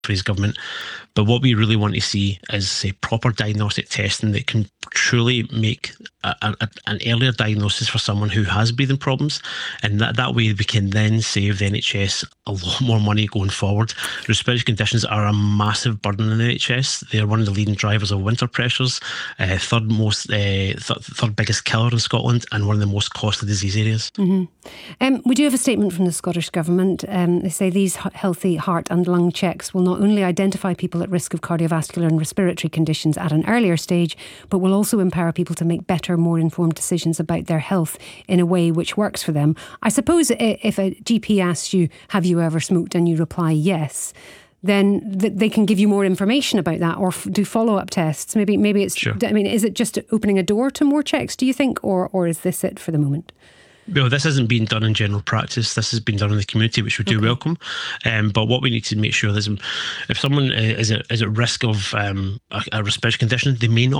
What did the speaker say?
for his government. But what we really want to see is say proper diagnostic testing that can truly make an earlier diagnosis for someone who has breathing problems, and that way we can then save the NHS a lot more money going forward. Respiratory conditions are a massive burden in the NHS. They are one of the leading drivers of winter pressures, third biggest killer in Scotland, and one of the most costly disease areas. We do have a statement from the Scottish Government. They say these healthy heart and lung checks will not only identify people at risk of cardiovascular and respiratory conditions at an earlier stage, but will also empower people to make better, more informed decisions about their health in a way which works for them. I suppose if a GP asks you, have you ever smoked, and you reply yes, then they can give you more information about that, or do follow-up tests. Maybe it's, sure. I mean, is it just opening a door to more checks, do you think, or is this it for the moment? Well, this hasn't been done in general practice. This has been done in the community, which we do welcome. But what we need to make sure is if someone is at risk of a respiratory condition, they may not